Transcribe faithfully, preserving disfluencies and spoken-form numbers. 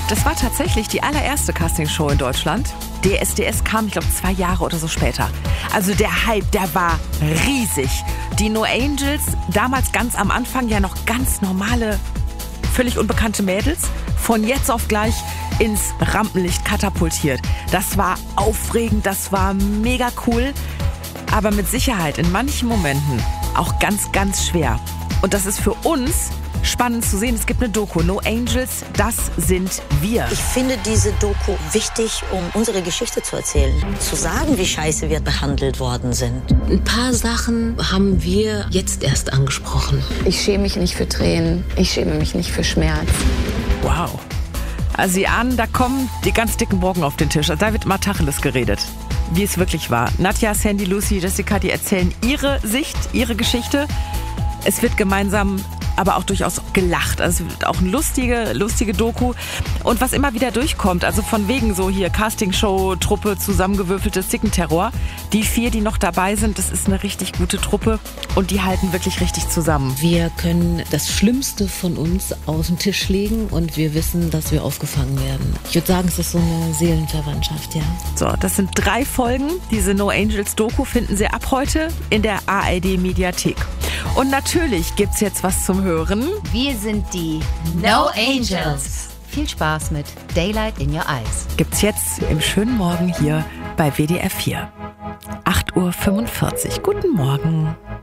Das war tatsächlich die allererste Castingshow in Deutschland. D S D S kam, ich glaube, zwei Jahre oder so später. Also der Hype, der war riesig. Die No Angels, damals ganz am Anfang ja noch ganz normale, völlig unbekannte Mädels, von jetzt auf gleich ins Rampenlicht katapultiert. Das war aufregend, das war mega cool, aber mit Sicherheit in manchen Momenten auch ganz, ganz schwer. Und das ist für uns spannend zu sehen. Es gibt eine Doku, No Angels, das sind wir. Ich finde diese Doku wichtig, um unsere Geschichte zu erzählen. Zu sagen, wie scheiße wir behandelt worden sind. Ein paar Sachen haben wir jetzt erst angesprochen. Ich schäme mich nicht für Tränen. Ich schäme mich nicht für Schmerz. Wow. Also Sie ahnen, da kommen die ganz dicken Brocken auf den Tisch. Also da wird mal Tacheles geredet, wie es wirklich war. Nadja, Sandy, Lucy, Jessica, die erzählen ihre Sicht, ihre Geschichte. Es wird gemeinsam aber auch durchaus gelacht. Also es wird auch eine lustige, lustige Doku. Und was immer wieder durchkommt, also von wegen so hier Castingshow-Truppe, zusammengewürfeltes Zickenterror. Die vier, die noch dabei sind, das ist eine richtig gute Truppe und die halten wirklich richtig zusammen. Wir können das Schlimmste von uns auf den Tisch legen und wir wissen, dass wir aufgefangen werden. Ich würde sagen, es ist so eine Seelenverwandtschaft, ja. So, das sind drei Folgen. Diese No Angels Doku finden Sie ab heute in der A R D Mediathek. Und natürlich gibt's jetzt was zum Hören. Wir sind die No Angels. Viel Spaß mit Daylight in Your Eyes. Gibt's jetzt im schönen Morgen hier bei W D R vier. acht Uhr fünfundvierzig. Guten Morgen.